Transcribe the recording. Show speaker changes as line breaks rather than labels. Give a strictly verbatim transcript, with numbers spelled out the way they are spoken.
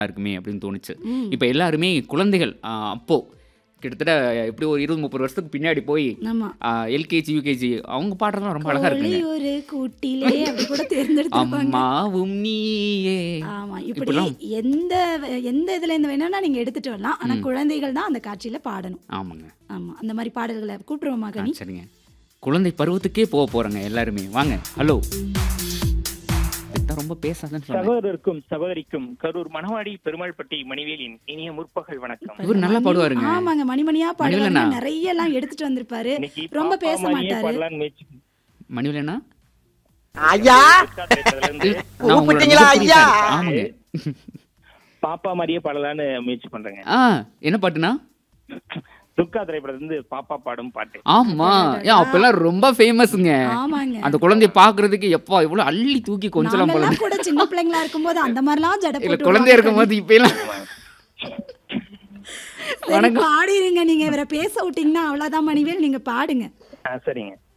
இருக்குமே அப்படின்னு தோணுச்சு.
ம்.
இப்போ எல்லாருமே குழந்தைகள் ஆ, அப்போ கிட்டத்தட்ட எப்படி ஒரு இருபது முப்பது வருஷத்துக்கு பின்னாடி போய்
ஆமா.
எல்கேஜி யூகேஜி அவங்க பாடுறதுலாம் ரொம்ப அழகா
கோழி
இருக்குங்க.
ஒரு கூட்டிலே அப்படி கூட தேர்ந்தெடுத்திருப்பாங்க.
அம்மாவும் நீயே
ஆமா. இப்படி
இப்படிலாம்.
எந்த எந்த இதுல இருந்து வேணா நீங்க எடுத்துட்டு வரலாம். ஆனா
ம்.
குழந்தைகள் தான் அந்த காட்சியில பாடணும்.
ஆமாங்க.
ஆமா. அந்த மாதிரி பாடல்களை கூப்பிடுவோமா
ஆ,
கனி?
சரிங்க. குழந்தை பருவத்துக்கே போக போறோங்க எல்லாருமே. வாங்க. ஹலோ. இதான் ரொம்ப பேசாதன்னு சொன்னேன்.
சகோதரருக்கும் சகோதரிக்கும் கரூர் மணவாடி பெருமாள்பட்டி மணிவேலின் இனிய முற்பகல் வணக்கம்.
இவர் நல்லா
மணி-
பாடுவாருங்க.
ஆமாங்க. மணிமணியா பாடுவாங்க.
மணிவண்ணனா?
நிறைய எல்லாம் எடுத்துட்டு வந்திருப்பாரு.
இன்னைக்கு
ரொம்ப
பாப்பா
பேச
மாதிரியே
மாட்டாரு.
பாடலான்னு முயற்சி
மணிவலனா?
ஐயா
துர்கா திரைப்படத்துல இருந்து
நான் உங்களோட
கூப்பிட்டீங்களா
மிகப்பெரிய
ஐயா?
fan. ஆமாங்க.
பாப்பா மாதிரியே பாடலான்னு முயற்சி பண்றேங்க.
ஆ, என்ன பாட்டுனா?
துர்கா திரைப்படத்துல இருந்து பாப்பா பாடும் பாட்டு.
ஆமா. ஏன் அப்பெல்லாம் ரொம்ப ஃபேமஸ்ங்க.
ஆமாங்க.
அந்த குழந்தைய பாக்குறதுக்கு எப்பா இவ்வளவு அள்ளி தூக்கி கொஞ்சலாம் போல.
நாங்கெல்லாம் கூட சின்ன பிள்ளைங்களா இருக்கும்போது அந்த மாதிரிலாம் ஜட
இல்ல
போட்டு
குழந்தையா
விடுவாங்க
இருக்கும்போது இப்ப எல்லாம்
சரி, பாடிருங்க. நீங்க இவரை பேச விட்டீங்கன்னா அவ்வளவுதான் மணிவேல். நீங்க பாடுங்க.
ஆ, சரிங்க.